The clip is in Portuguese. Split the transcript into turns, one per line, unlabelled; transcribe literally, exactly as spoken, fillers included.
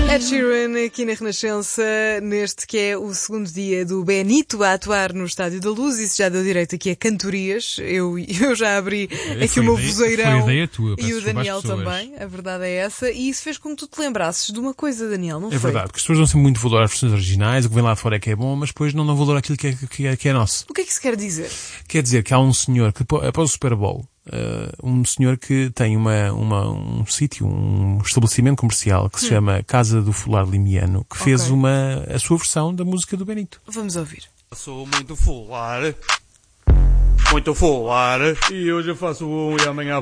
Ed Sheeran aqui na Renascença, neste que é o segundo dia do Benito a atuar no Estádio da Luz. Isso já deu direito aqui a cantorias. Eu, eu já abri
É,
aqui o meu
ideia,
vozeirão
foi ideia tua,
e o Daniel
pessoas.
também. A verdade é essa. E isso fez com que tu te lembrasses de uma coisa, Daniel, não
é
foi?
É verdade, que as pessoas dão sempre muito valor às versões originais, o que vem lá de fora é que é bom, mas depois não dão valor àquilo que é, que é, que é nosso.
O que é que isso quer dizer?
Quer dizer que há um senhor que, após o Super Bowl, uh, um senhor que tem uma, uma, um sítio, um estabelecimento comercial que se hum. chama Casa do Fular Limiano, que fez okay. uma, a sua versão da música do Benito.
Vamos ouvir.
Sou muito fular, muito fular, e hoje eu faço um e amanhã